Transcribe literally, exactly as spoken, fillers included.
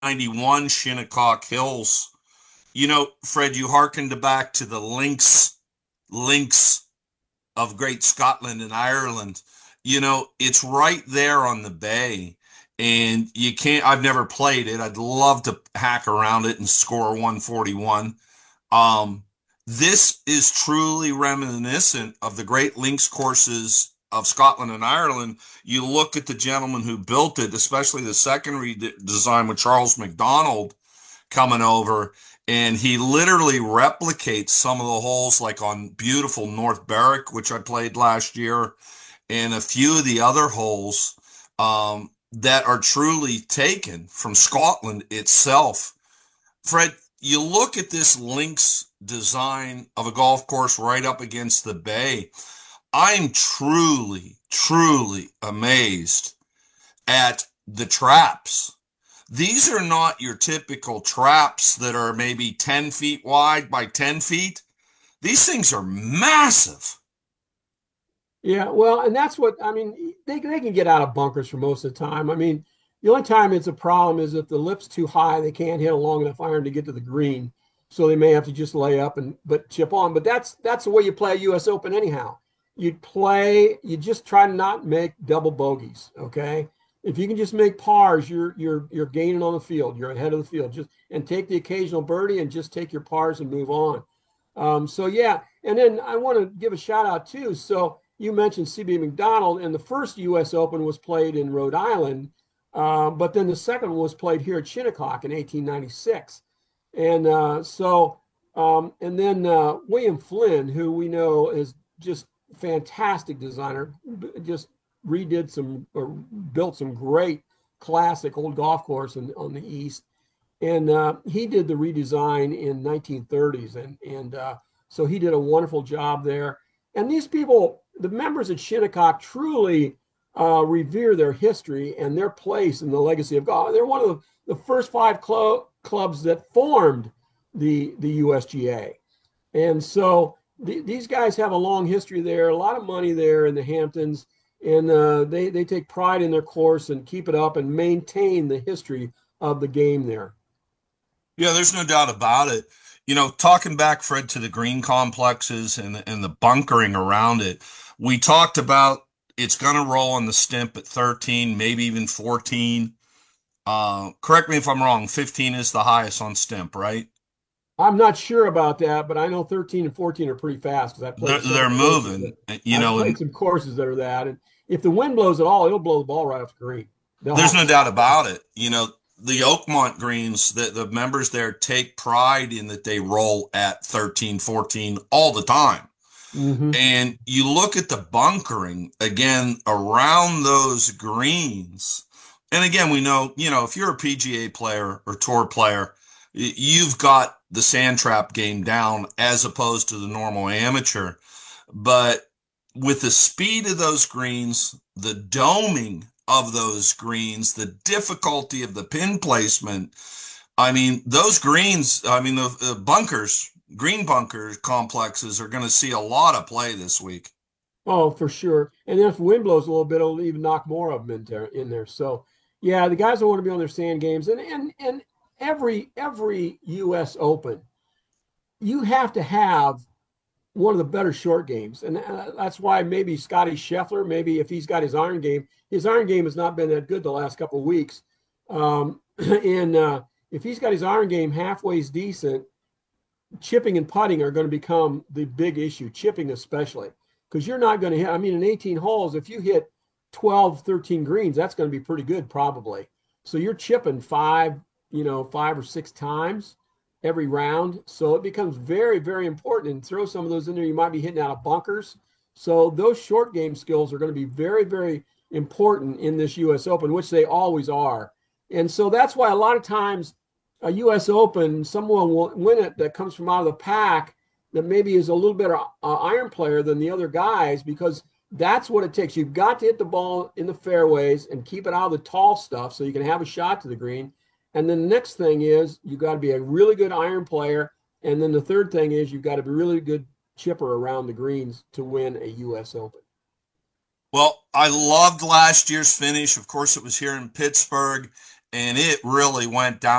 ninety-one Shinnecock Hills. You know, Fred, you hearkened back to the links, links of Great Scotland and Ireland. You know, it's right there on the bay. And you can't, I've never played it. I'd love to hack around it and score one forty-one. Um, this is truly reminiscent of the Great Links courses of Scotland and Ireland. You look at the gentleman who built it, especially the secondary design with Charles McDonald coming over, and he literally replicates some of the holes like on beautiful North Berwick, which I played last year, and a few of the other holes um, that are truly taken from Scotland itself. Fred, you look at this links design of a golf course right up against the bay. I'm truly, truly amazed at the traps. These are not your typical traps that are maybe ten feet wide by ten feet. These things are massive. Yeah, well, and that's what I mean. They they can get out of bunkers for most of the time. I mean, the only time it's a problem is if the lip's too high, they can't hit a long enough iron to get to the green, so they may have to just lay up and but chip on. But that's that's the way you play a U S Open anyhow. You play, you just try to not make double bogeys. Okay, if you can just make pars, you're you're you're gaining on the field. You're ahead of the field. Just and take the occasional birdie and just take your pars and move on. Um, so yeah, and then I want to give a shout out too. So you mentioned C B Macdonald, and the first U S Open was played in Rhode Island, uh, but then the second one was played here at Shinnecock in eighteen ninety-six. And uh, so, um, and then uh, William Flynn, who we know is just fantastic designer, just redid some or built some great classic old golf course in, on the east, and uh, he did the redesign in nineteen thirties, and and uh, so he did a wonderful job there. And these people, the members at Shinnecock, truly uh, revere their history and their place in the legacy of golf. They're one of the, the first five cl- clubs that formed the the U S G A, and so th- these guys have a long history there, a lot of money there in the Hamptons, and uh, they they take pride in their course and keep it up and maintain the history of the game there. Yeah, there's no doubt about it. You know, talking back, Fred, to the green complexes and and the bunkering around it, we talked about it's going to roll on the stimp at thirteen, maybe even fourteen. Uh, correct me if I'm wrong. fifteen is the highest on stimp, right? I'm not sure about that, but I know thirteen and fourteen are pretty fast because I They're, played they're several courses moving, that you I've know, played and some courses that are that. And if the wind blows at all, it'll blow the ball right off the green. They'll there's have to no doubt stop that. about it. You know, the Oakmont greens, the, the members there take pride in that they roll at thirteen, fourteen all the time. Hmm. And you look at the bunkering again around those greens. And again, we know, you know, if you're a P G A player or tour player, you've got the sand trap game down as opposed to the normal amateur. But with the speed of those greens, the doming of those greens, the difficulty of the pin placement, I mean, those greens, I mean, the, the bunkers, green bunker complexes are going to see a lot of play this week. Oh, for sure. And then if the wind blows a little bit, it'll even knock more of them in there. In there. So, yeah, the guys don't want to be on their sand games. And and and every every U S Open, you have to have one of the better short games. And uh, that's why maybe Scotty Scheffler, maybe if he's got his iron game, his iron game has not been that good the last couple of weeks. Um, and uh, if he's got his iron game halfway decent, chipping and putting are going to become the big issue, chipping especially, because you're not going to hit. I mean, in eighteen holes, if you hit twelve, thirteen greens, that's going to be pretty good probably. So you're chipping five, you know, five or six times every round. So it becomes very, very important. And throw some of those in there. You might be hitting out of bunkers. So those short game skills are going to be very, very important in this U S Open, which they always are. And so that's why a lot of times a U S Open, someone will win it that comes from out of the pack that maybe is a little better uh, iron player than the other guys because that's what it takes. You've got to hit the ball in the fairways and keep it out of the tall stuff so you can have a shot to the green. And then the next thing is you've got to be a really good iron player. And then the third thing is you've got to be really good chipper around the greens to win a U S Open. Well, I loved last year's finish. Of course, it was here in Pittsburgh. and it really went down